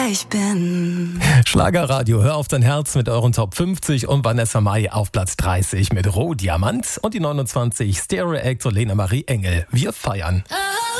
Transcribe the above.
Ich bin Schlagerradio, hör auf dein Herz mit euren Top 50 und Vanessa Mai auf Platz 30 mit Rohdiamant und die 29 Stereo Act und Lena Marie Engel. Wir feiern.